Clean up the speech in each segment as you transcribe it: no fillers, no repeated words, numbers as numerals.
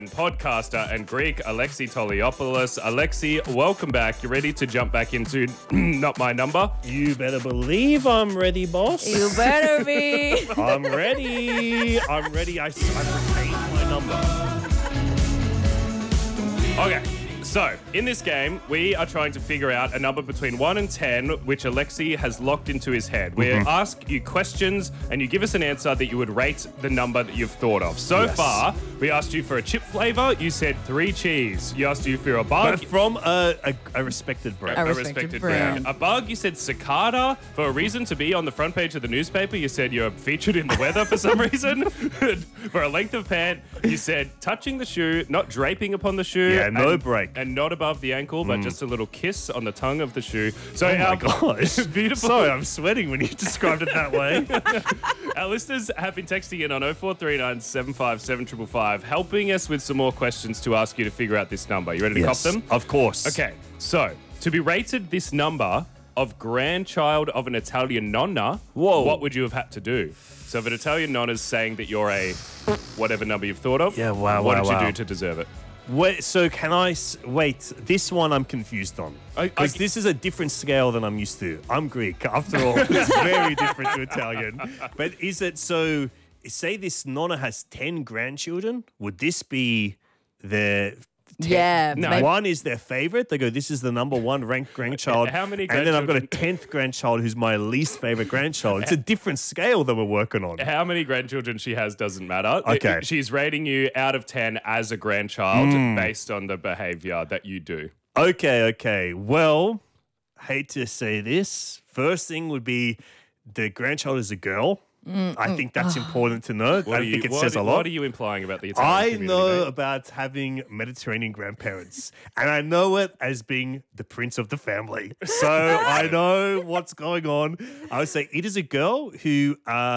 podcaster and Greek Alexi Toliopoulos. Alexi, welcome back. You ready to jump back into Not My Number? You better believe I'm ready, boss. You better be. I'm ready. I'm ready. I've retained my number. Okay. So, in this game, we are trying to figure out a number between 1 and 10, which Alexi has locked into his head. We ask you questions, and you give us an answer that you would rate the number that you've thought of. So far, we asked you for a chip flavour. You said 3 cheese. You asked you for a bug. But from a respected brand. A respected brand. A bug, you said cicada. For a reason to be on the front page of the newspaper, you said you're featured in the weather for some reason. For a length of pant, you said touching the shoe, not draping upon the shoe. Yeah, no break. And not above the ankle, but just a little kiss on the tongue of the shoe. So Oh my gosh. beautiful. Sorry, I'm sweating when you described it that way. Our listeners have been texting in on 0439 757 555, helping us with some more questions to ask you to figure out this number. You ready to cop them? Of course. Okay, so to be rated this number of grandchild of an Italian nonna, what would you have had to do? So if an Italian nonna's saying that you're a whatever number you've thought of, what did you do to deserve it? Wait, so can I wait? This one I'm confused on because this is a different scale than I'm used to. I'm Greek, after all. It's very different to Italian. But is it so? Say this nonna has 10 grandchildren. Would this be their? Yeah. No. maybe- One is their favorite. They go, this is the number one ranked grandchild. How many And then I've got a grandchildren? 10th grandchild who's my least favorite grandchild. It's a different scale that we're working on. How many grandchildren she has doesn't matter. Okay. She's rating you out of 10 as a grandchild based on the behavior that you do. Okay. Well, hate to say this. First thing would be the grandchild is a girl. I think that's important to know. I think it says a lot. What are you implying about the Italian I community, know mate? about having Mediterranean grandparents, and I know it as being the prince of the family. So I know what's going on. I would say it is a girl who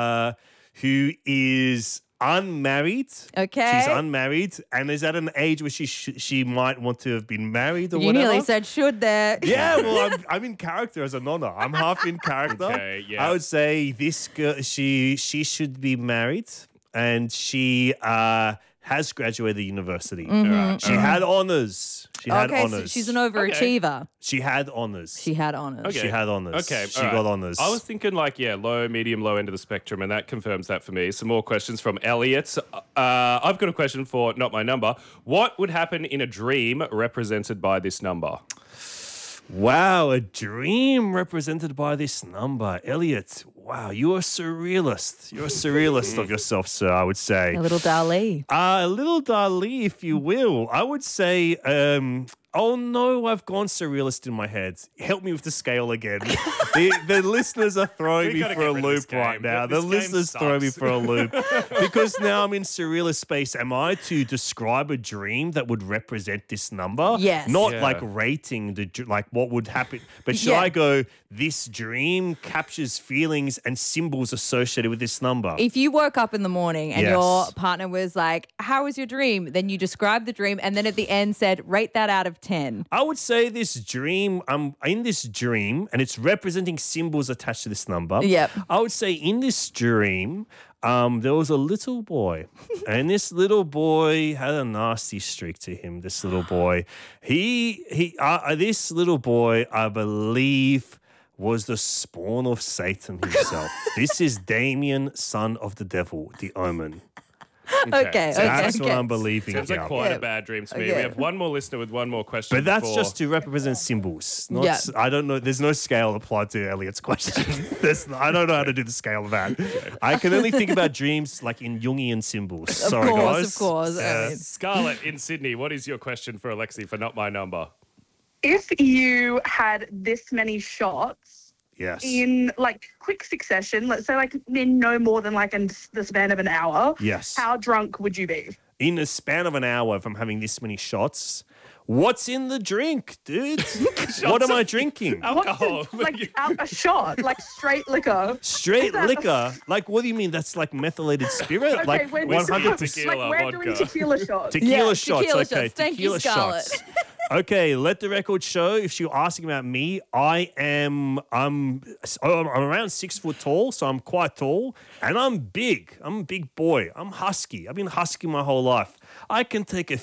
is unmarried. Okay. She's unmarried and is at an age where she might want to have been married or You whatever. nearly said should there. Yeah, well, I'm in character as a nonna. I'm half in character. Okay, yeah. I would say this girl, she should be married, and she has graduated university. She had honors. She had Okay, honors. so she's an overachiever. She had honors. She had honors. Okay. She had honors. Okay, She all right. got honors. I was thinking low, medium, low end of the spectrum, and that confirms that for me. Some more questions from Elliot. I've got a question for Not My Number. What would happen in a dream represented by this number? Wow, a dream represented by this number. Elliot, wow, you're a surrealist. You're a surrealist of yourself, sir, I would say. A little Dali. A little Dali, if you will. I would say, oh no, I've gone surrealist in my head. Help me with the scale again. the listeners are throwing We me gotta for get a rid of this loop right game. now. This The game listeners throw me sucks. for a loop. Because now I'm in surrealist space. Am I to describe a dream that would represent this number? Yes. Not Yeah. like rating like what would happen. But should Yeah. I go, this dream captures feelings and symbols associated with this number? If you woke up in the morning and Yes. your partner was like, how was your dream? Then you described the dream and then at the end said, rate that out of 10. I would say this dream, I'm in this dream, and it's representing symbols attached to this number. Yep. I would say in this dream, there was a little boy, and this little boy had a nasty streak to him. This little boy, this little boy, I believe, was the spawn of Satan himself. This is Damien, son of the devil, the Omen. Okay. That's what I'm believing. Sounds like here. quite Yeah. a bad dream to me. Okay. We have one more listener with one more question. But that's before- just to represent symbols. Not, Yeah. I don't know. There's no scale applied to Elliot's question. I don't know how to do the scale of that. I can only think about dreams like in Jungian symbols. Sorry, guys. Of course. I mean, Scarlett in Sydney, what is your question for Alexi for Not My Number? If you had this many shots Yes. in like quick succession, let's say like in no more than like in the span of an hour, Yes. how drunk would you be? In the span of an hour, if I'm having this many shots, what's in the drink, dude? What am I drinking? Alcohol. What's like a shot, like straight liquor. Straight Is that- liquor? Like, what do you mean? That's like methylated spirit? Okay, like we're 100% Tequila, like we're doing vodka. tequila shots. tequila Yeah, shots. tequila Okay, shots. Thank you, tequila Scarlett. shots. Okay, let the record show. If you're asking about me, I'm around 6 foot tall, so I'm quite tall, and I'm big. I'm a big boy. I'm husky. I've been husky my whole life. I can take a